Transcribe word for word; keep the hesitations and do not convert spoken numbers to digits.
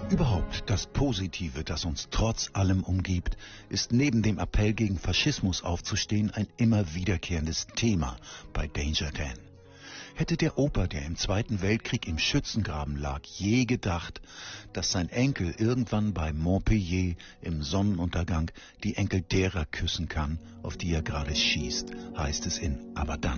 Überhaupt das Positive, das uns trotz allem umgibt, ist neben dem Appell gegen Faschismus aufzustehen ein immer wiederkehrendes Thema bei Danger Dan. Hätte der Opa, der im Zweiten Weltkrieg im Schützengraben lag, je gedacht, dass sein Enkel irgendwann bei Montpellier im Sonnenuntergang die Enkel derer küssen kann, auf die er gerade schießt, heißt es in Aber dann.